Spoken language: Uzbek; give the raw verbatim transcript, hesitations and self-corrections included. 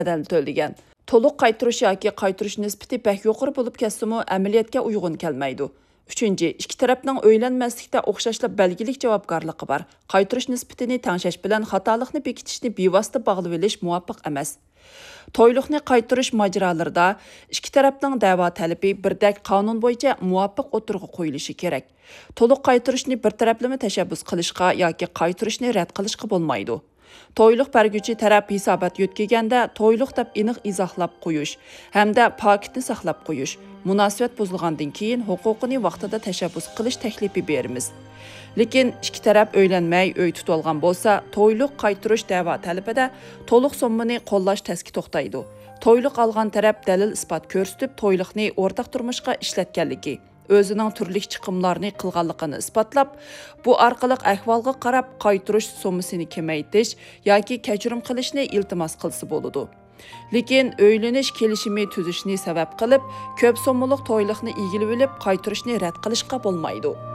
bedel to'lagan. To'liq qaytirish yoki qaytirish nisbati pek yuqori bo'lib ketsa-mu, amaliyotga uyg'un kelmaydi. Üçüncü, ikki tarafning o'ylanmaslikda o'xshashli belgilik javobgarligi bor. Qaytirish nisbatini tengshash bilan xatolikni bekitishni bevosita bog'lab olish muvofiq emas. To'yliqni qaytirish majralarida ikki tarafning da'vo talabi birdek qonun bo'yicha muvofiq o'tirg'i qo'yilishi kerak. To'liq qaytirishni bir taraflama tashabbus qilishga yoki qaytirishni rad qilishga bo'lmaydi. To'yliq berguvchi taraf hisobot yo'tkaganda to'yliq deb aniq izohlab qo'yish hamda paketni saqlab qo'yish, munosabat buzilgandan keyin huquqini vaqtida tashabbus qilish taklifi beramiz. Lekin ikki taraf o'ylanmay uy tutib olgan bo'lsa, to'yliq qaytirish da'vo talabida to'liq sommani qo'llash taski to'xtaydi. To'yliq olgan taraf dalil isbot ko'rsatib, to'yliqni o'rtaq turmushga ishlatganligi, o'zining turli chiqimlarni qilganligini isbotlab, bu orqali ahvolga qarab qaytirish sommasini kamaytirish yoki kechirim qilishni iltimos qilsa bo'ladi. Lekin o'ylanish kelishimi tuzishni sabab qilib, ko'p sommalik to'yliqni egilib olib, qaytirishni rad qilishga bo'lmaydi.